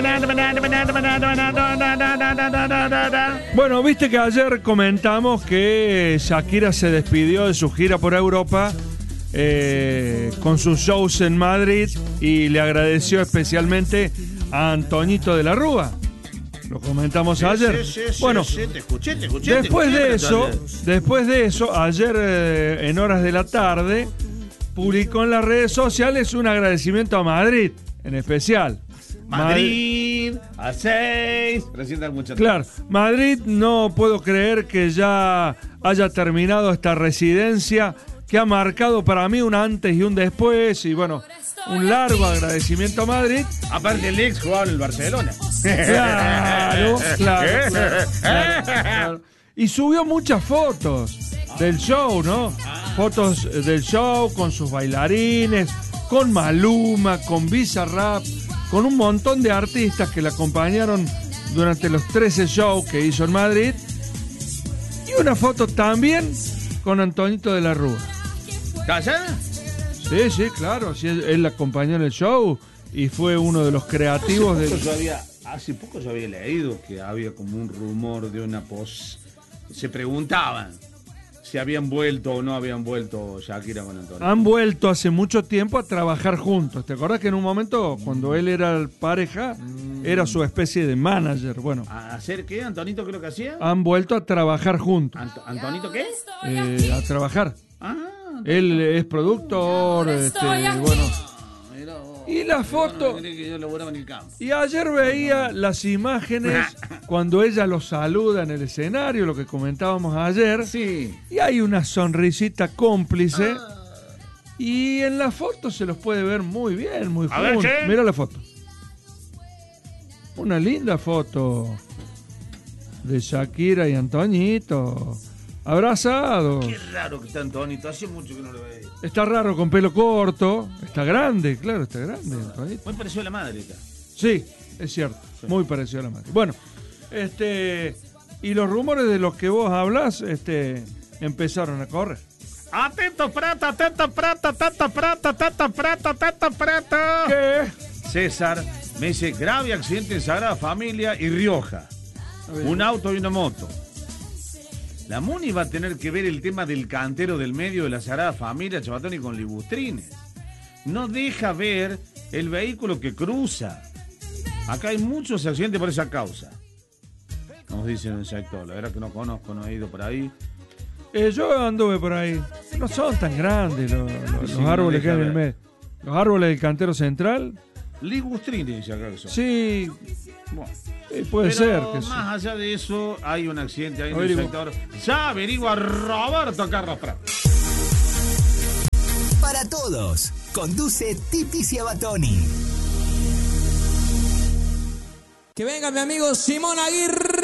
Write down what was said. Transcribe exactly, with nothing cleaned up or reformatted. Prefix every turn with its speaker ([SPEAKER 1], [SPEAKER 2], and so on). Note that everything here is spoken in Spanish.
[SPEAKER 1] Bueno, viste que ayer comentamos que Shakira se despidió de su gira por Europa eh, con sus shows en Madrid y le agradeció especialmente a Antoñito de la Rúa. Lo comentamos
[SPEAKER 2] Sí,
[SPEAKER 1] ayer.
[SPEAKER 2] sí, sí,
[SPEAKER 1] bueno,
[SPEAKER 2] sí, te escuché, te escuché,
[SPEAKER 1] después
[SPEAKER 2] te escuché,
[SPEAKER 1] de
[SPEAKER 2] pero
[SPEAKER 1] eso,
[SPEAKER 2] ayer.
[SPEAKER 1] después de eso, ayer eh, en horas de la tarde publicó en las redes sociales un agradecimiento a Madrid, en especial.
[SPEAKER 2] Madrid, a seis. Recién da mucho.
[SPEAKER 1] Claro, Madrid, no puedo creer que ya haya terminado esta residencia que ha marcado para mí un antes y un después. Y bueno, un largo agradecimiento a Madrid.
[SPEAKER 2] Aparte, el ex jugaba en el Barcelona.
[SPEAKER 1] Claro, claro, claro, claro, claro. Y subió muchas fotos del show, ¿no? Fotos del show con sus bailarines, con Maluma, con Bizarrap, con un montón de artistas que la acompañaron durante los trece shows que hizo en Madrid. Y una foto también con Antoñito de la Rúa.
[SPEAKER 2] ¿Casada?
[SPEAKER 1] Sí, sí, claro. Sí, él, él la acompañó en el show y fue uno de los creativos
[SPEAKER 2] hace
[SPEAKER 1] de...
[SPEAKER 2] poco, yo había, hace poco yo había leído que había como un rumor de una pos... Se preguntaban si habían vuelto o no habían vuelto Shakira con Antonio.
[SPEAKER 1] Han vuelto hace mucho tiempo a trabajar juntos. ¿Te acordás que en un momento, cuando él era pareja, mm. era su especie de manager? Bueno.
[SPEAKER 2] ¿A hacer qué? ¿Antonito qué es lo que hacía?
[SPEAKER 1] Han vuelto a trabajar juntos.
[SPEAKER 2] ¿Ant- ¿Antonito qué?
[SPEAKER 1] Eh, a trabajar.
[SPEAKER 2] Ah,
[SPEAKER 1] él es productor, este, bueno. Y la foto. Y ayer veía las imágenes cuando ella lo saluda en el escenario, lo que comentábamos ayer.
[SPEAKER 2] Sí.
[SPEAKER 1] Y hay una sonrisita cómplice. Y en la foto se los puede ver muy bien, muy juntos. Mira la foto. Una linda foto de Shakira y Antoñito. Abrazados.
[SPEAKER 2] Qué raro que está Antonito, hace mucho que no lo veía.
[SPEAKER 1] Está raro con pelo corto. Está grande, claro, está grande, Antoñito.
[SPEAKER 2] Muy parecido a la madre está.
[SPEAKER 1] Sí, es cierto. Sí. Muy parecido a la madre. Bueno, este. Y los rumores de los que vos hablas, este, empezaron a correr.
[SPEAKER 2] Atento, prata, atento, prata, atento, prata, atento, prata, atento, prata.
[SPEAKER 1] ¿Qué?
[SPEAKER 2] César me dice: grave accidente en Sagrada Familia y Rioja. Un auto y una moto. La Muni va a tener que ver el tema del cantero del medio de la Sagrada Familia, Chabatoni, con libustrines. No deja ver el vehículo que cruza. Acá hay muchos accidentes por esa causa. Nos dicen en el sector. La verdad que no conozco, no he ido por ahí.
[SPEAKER 1] Eh, yo anduve por ahí. No son tan grandes los, los, sí, los árboles no que hay en el medio. Los árboles del cantero central.
[SPEAKER 2] Ligustrines, dice acá que son.
[SPEAKER 1] Sí.
[SPEAKER 2] Bueno.
[SPEAKER 1] Sí, puede
[SPEAKER 2] Pero
[SPEAKER 1] ser. Que
[SPEAKER 2] más sí. allá de eso, hay un accidente ahí en
[SPEAKER 1] Averigua.
[SPEAKER 2] el sector. Ya averigua Roberto Carlos Prat.
[SPEAKER 3] Para todos, conduce Titi Ciabatoni.
[SPEAKER 4] Que venga mi amigo Simón Aguirre.